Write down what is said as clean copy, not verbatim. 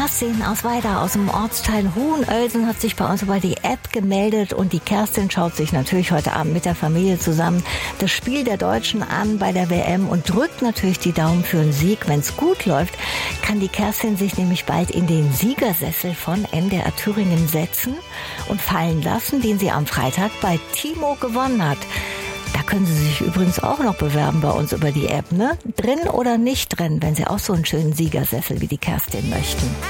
Kerstin aus Weida aus dem Ortsteil Hohenölsen hat sich bei uns über die App gemeldet und die Kerstin schaut sich natürlich heute Abend mit der Familie zusammen das Spiel der Deutschen an bei der WM und drückt natürlich die Daumen für einen Sieg. Wenn es gut läuft, kann die Kerstin sich nämlich bald in den Siegersessel von NDR Thüringen setzen und fallen lassen, den sie am Freitag bei Timo gewonnen hat. Da können Sie sich übrigens auch noch bewerben bei uns über die App, ne? Drin oder nicht drin, wenn Sie auch so einen schönen Siegersessel wie die Kerstin möchten.